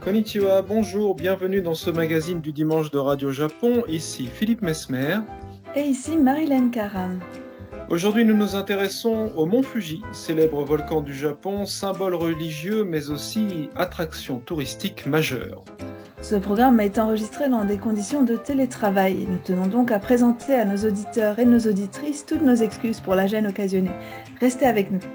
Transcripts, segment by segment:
Konnichiwa, bonjour, bienvenue dans ce magazine du dimanche de Radio Japon. Ici Philippe Mesmer. Et ici Marilyn Karam. Aujourd'hui, nous nous intéressons au mont Fuji, célèbre volcan du Japon, symbole religieux mais aussi attraction touristique majeure. Ce programme est enregistré dans des conditions de télétravail. Nous tenons donc à présenter à nos auditeurs et nos auditrices toutes nos excuses pour la gêne occasionnée. Restez avec nous.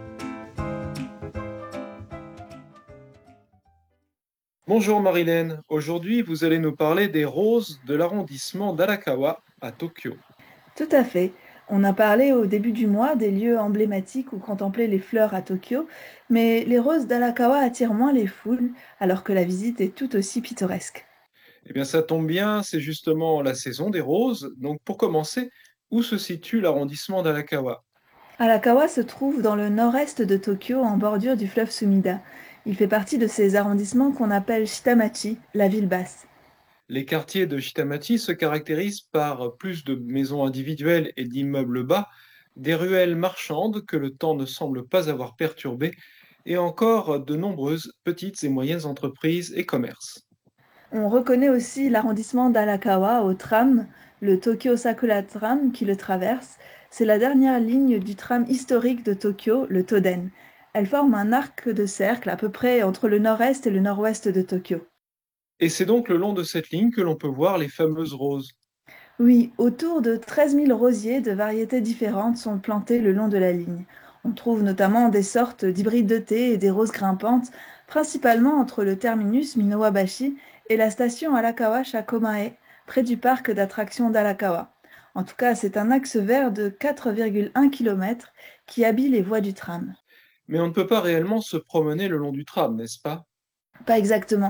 Bonjour Marilyn, aujourd'hui vous allez nous parler des roses de l'arrondissement d'Arakawa à Tokyo. Tout à fait. On a parlé au début du mois des lieux emblématiques où contempler les fleurs à Tokyo, mais les roses d'Arakawa attirent moins les foules, alors que la visite est tout aussi pittoresque. Eh bien ça tombe bien, c'est justement la saison des roses. Donc pour commencer, où se situe l'arrondissement d'Arakawa? Arakawa se trouve dans le nord-est de Tokyo, en bordure du fleuve Sumida. Il fait partie de ces arrondissements qu'on appelle Shitamachi, la ville basse. Les quartiers de Shitamachi se caractérisent par plus de maisons individuelles et d'immeubles bas, des ruelles marchandes que le temps ne semble pas avoir perturbées, et encore de nombreuses petites et moyennes entreprises et commerces. On reconnaît aussi l'arrondissement d'Arakawa au tram, le Tokyo Sakura Tram qui le traverse. C'est la dernière ligne du tram historique de Tokyo, le Toden. Elle forme un arc de cercle à peu près entre le nord-est et le nord-ouest de Tokyo. Et c'est donc le long de cette ligne que l'on peut voir les fameuses roses. Oui, autour de 13 000 rosiers de variétés différentes sont plantés le long de la ligne. On trouve notamment des sortes d'hybrides de thé et des roses grimpantes, principalement entre le terminus Minowabashi et la station Arakawa Shakomae, près du parc d'attractions d'Arakawa. En tout cas, c'est un axe vert de 4,1 km qui habille les voies du tram. Mais on ne peut pas réellement se promener le long du tram, n'est-ce pas? Pas exactement.